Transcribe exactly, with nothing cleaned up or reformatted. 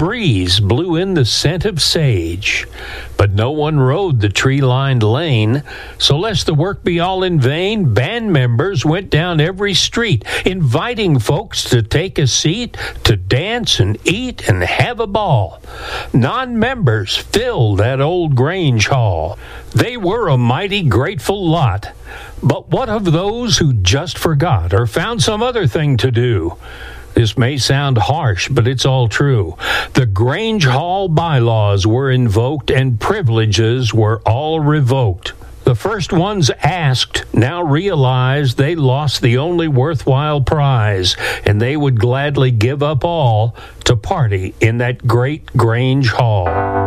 breeze blew in the scent of sage. But no one rode the tree-lined lane, so lest the work be all in vain, band members went down every street, inviting folks to take a seat, to dance and eat and have a ball. Non-members filled that old Grange Hall. They were a mighty grateful lot. But what of those who just forgot or found some other thing to do? This may sound harsh, but it's all true. The Grange Hall bylaws were invoked and privileges were all revoked. The first ones asked now realized they lost the only worthwhile prize, and they would gladly give up all to party in that great Grange Hall.